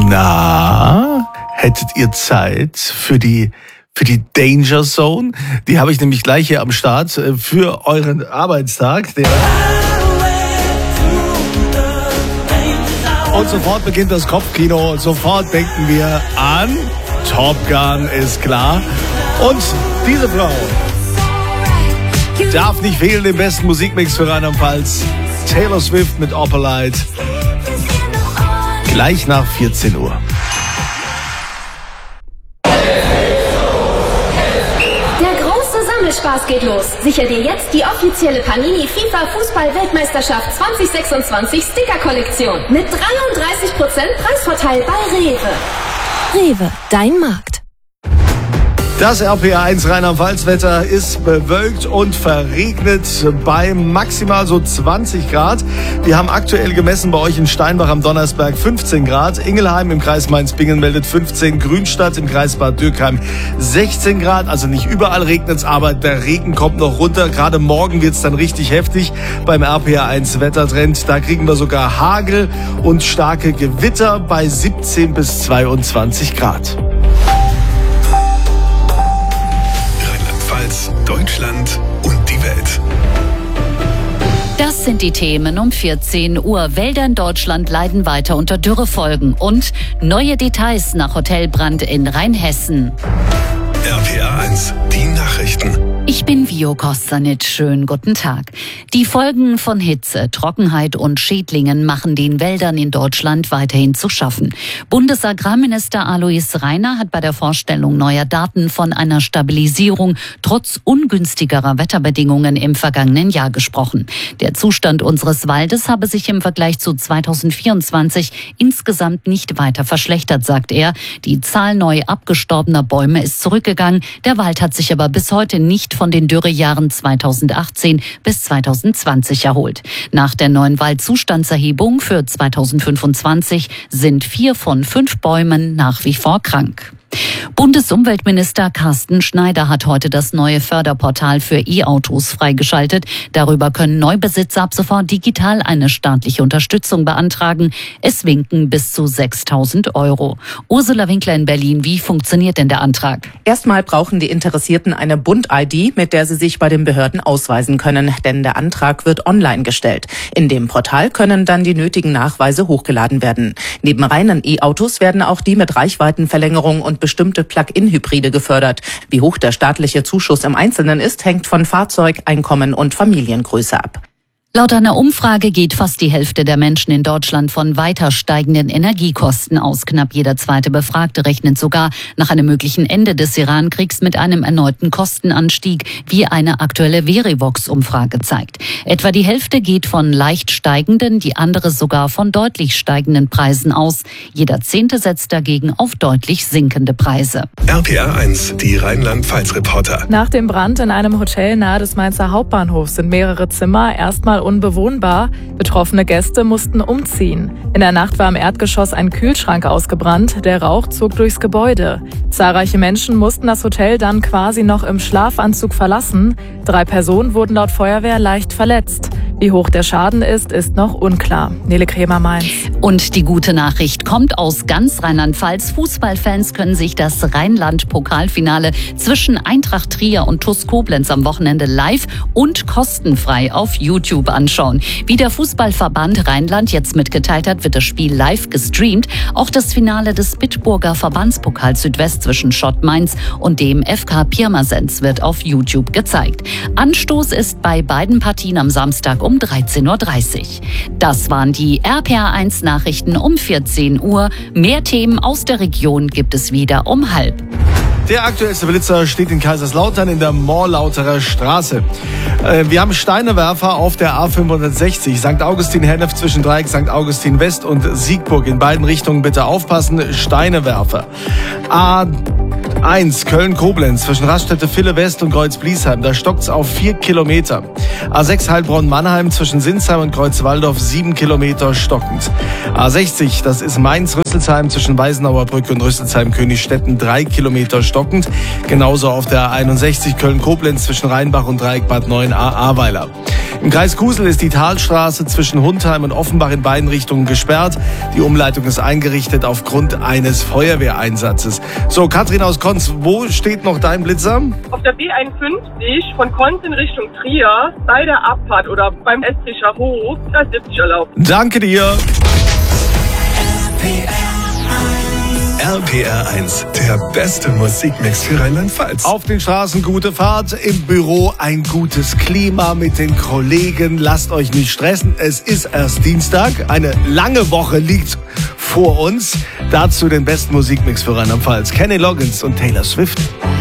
Na, hättet ihr Zeit für die Danger Zone? Die habe ich nämlich gleich hier am Start für euren Arbeitstag. Und sofort beginnt das Kopfkino. Sofort denken wir an Top Gun, ist klar. Und diese Frau darf nicht fehlen im besten Musikmix für Rheinland-Pfalz. Taylor Swift mit Opalite. Gleich nach 14 Uhr. Spaß geht los. Sicher dir jetzt die offizielle Panini FIFA Fußball-Weltmeisterschaft 2026 Sticker-Kollektion mit 33% Preisvorteil bei Rewe. Rewe, dein Markt. Das RPA1 Rheinland-Pfalz-Wetter ist bewölkt und verregnet bei maximal so 20 Grad. Wir haben aktuell gemessen bei euch in Steinbach am Donnersberg 15 Grad. Ingelheim im Kreis Mainz-Bingen meldet 15. Grünstadt im Kreis Bad Dürkheim 16 Grad. Also nicht überall regnet es, aber der Regen kommt noch runter. Gerade morgen wird es dann richtig heftig beim RPA1 Wettertrend. Da kriegen wir sogar Hagel und starke Gewitter bei 17 bis 22 Grad. Deutschland und die Welt. Das sind die Themen um 14 Uhr. Wälder in Deutschland leiden weiter unter Dürrefolgen und neue Details nach Hotelbrand in Rheinhessen. RPA1, die Nachrichten. Ich bin Vio Kostanic. Schönen guten Tag. Die Folgen von Hitze, Trockenheit und Schädlingen machen den Wäldern in Deutschland weiterhin zu schaffen. Bundesagrarminister Alois Rainer hat bei der Vorstellung neuer Daten von einer Stabilisierung trotz ungünstigerer Wetterbedingungen im vergangenen Jahr gesprochen. Der Zustand unseres Waldes habe sich im Vergleich zu 2024 insgesamt nicht weiter verschlechtert, sagt er. Die Zahl neu abgestorbener Bäume ist zurückgegangen. Der Wald hat sich aber bis heute nicht von den Dürrejahren 2018 bis 2020 erholt. Nach der neuen Waldzustandserhebung für 2025 sind 4 von 5 Bäumen nach wie vor krank. Bundesumweltminister Carsten Schneider hat heute das neue Förderportal für E-Autos freigeschaltet. Darüber können Neubesitzer ab sofort digital eine staatliche Unterstützung beantragen. Es winken bis zu 6.000 €. Ursula Winkler in Berlin, wie funktioniert denn der Antrag? Erstmal brauchen die Interessierten eine Bund-ID, mit der sie sich bei den Behörden ausweisen können, denn der Antrag wird online gestellt. In dem Portal können dann die nötigen Nachweise hochgeladen werden. Neben reinen E-Autos werden auch die mit Reichweitenverlängerung und bestimmte Plug-in-Hybride gefördert. Wie hoch der staatliche Zuschuss im Einzelnen ist, hängt von Fahrzeug, Einkommen und Familiengröße ab. Laut einer Umfrage geht fast die Hälfte der Menschen in Deutschland von weiter steigenden Energiekosten aus. Knapp jeder zweite Befragte rechnet sogar nach einem möglichen Ende des Iran-Kriegs mit einem erneuten Kostenanstieg, wie eine aktuelle Verivox-Umfrage zeigt. Etwa die Hälfte geht von leicht steigenden, die andere sogar von deutlich steigenden Preisen aus. Jeder Zehnte setzt dagegen auf deutlich sinkende Preise. RPA1, die Rheinland-Pfalz-Reporter. Nach dem Brand in einem Hotel nahe des Mainzer Hauptbahnhofs sind mehrere Zimmer erstmal unbewohnbar. Betroffene Gäste mussten umziehen. In der Nacht war im Erdgeschoss ein Kühlschrank ausgebrannt. Der Rauch zog durchs Gebäude. Zahlreiche Menschen mussten das Hotel dann quasi noch im Schlafanzug verlassen. 3 Personen wurden laut Feuerwehr leicht verletzt. Wie hoch der Schaden ist noch unklar. Nele Kremer, Mainz. Und die gute Nachricht kommt aus ganz Rheinland-Pfalz. Fußballfans können sich das Rheinland-Pokalfinale zwischen Eintracht Trier und TuS Koblenz am Wochenende live und kostenfrei auf YouTube anschauen. Wie der Fußballverband Rheinland jetzt mitgeteilt hat, wird das Spiel live gestreamt. Auch das Finale des Bitburger Verbandspokal Südwest zwischen Schott Mainz und dem FK Pirmasens wird auf YouTube gezeigt. Anstoß ist bei beiden Partien am Samstag um 13:30 Uhr. Das waren die RPA1 Nachrichten um 14 Uhr. Mehr Themen aus der Region gibt es wieder um 12:30. Der aktuellste Blitzer steht in Kaiserslautern in der Morlauterer Straße. Wir haben Steinewerfer auf der A560, St. Augustin-Hennef zwischen Dreieck St. Augustin West und Siegburg. In beiden Richtungen bitte aufpassen, Steinewerfer. A1 Köln-Koblenz zwischen Raststätte-Ville West und Kreuz-Bliesheim, da stockt's auf 4 Kilometer. A6 Heilbronn-Mannheim zwischen Sinsheim und Kreuzwaldorf 7 Kilometer stockend. A60, das ist Mainz-Rüsselsheim zwischen Weißenauer Brücke und Rüsselsheim-Königstetten 3 Kilometer stockend. Genauso auf der A61 Köln-Koblenz zwischen Rheinbach und Dreieck Bad 9a Ahrweiler. Im Kreis Kusel ist die Talstraße zwischen Hundheim und Offenbach in beiden Richtungen gesperrt. Die Umleitung ist eingerichtet aufgrund eines Feuerwehreinsatzes. So, Katrin aus Konz, wo steht noch dein Blitzer? Auf der B51 von Konz in Richtung Trier, bei der Abfahrt oder beim Estrischer Hof, da ist 70 erlaubt. Danke dir. RPR 1, der beste Musikmix für Rheinland-Pfalz. Auf den Straßen gute Fahrt, im Büro ein gutes Klima mit den Kollegen. Lasst euch nicht stressen, es ist erst Dienstag. Eine lange Woche liegt vor uns. Dazu den besten Musikmix für Rheinland-Pfalz. Kenny Loggins und Taylor Swift.